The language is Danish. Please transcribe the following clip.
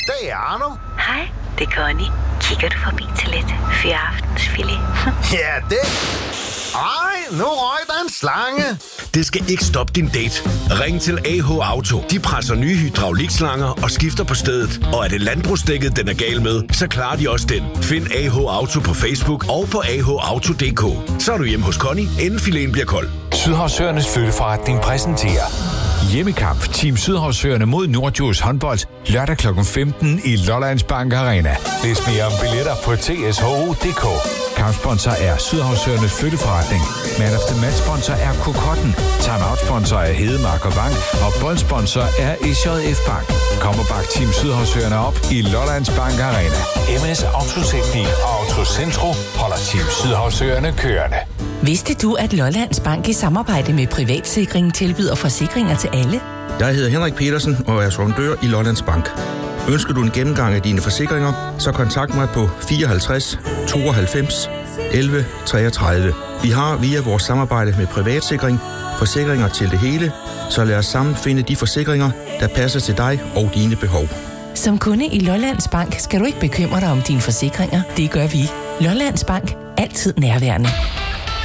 Det er Arno. Hej, det er Connie. Kigger du forbi til lidt fyraftensfilet? Ja, det. Ej, nu røg der en slange. Det skal ikke stoppe din date. Ring til AH Auto. De presser nye hydraulikslanger og skifter på stedet. Og er det landbrugsdækket, den er gal med, så klarer de også den. Find AH Auto på Facebook og på ahauto.dk. Så er du hjemme hos Connie, inden filéen bliver kold. Sydhavsøernes flytteforretning præsenterer hjemmekamp Team Sydhavsøerne mod Nordjurs håndbold lørdag kl. 15 i Lollands Bank Arena. Læs mere om billetter på tsho.dk. Kampsponsor er Sydhavsøernes flytteforretning. Man of the Match sponsor er Kokotten. Timeout sponsor er Hedemark og Bank. Og boldsponsor er EJF Bank. Kom og bak Team Sydhavsøerne op i Lollands Bank Arena. MS Autoteknik og Autocentro holder Team Sydhavsøerne kørende. Vidste du, at Lollands Bank i samarbejde med Privatsikring tilbyder forsikringer til alle? Jeg hedder Henrik Petersen og er sondør i Lollands Bank. Ønsker du en gennemgang af dine forsikringer, så kontakt mig på 54 92 11 33. Vi har via vores samarbejde med Privatsikring forsikringer til det hele, så lad os sammen finde de forsikringer, der passer til dig og dine behov. Som kunde i Lollands Bank skal du ikke bekymre dig om dine forsikringer. Det gør vi. Lollands Bank. Altid nærværende.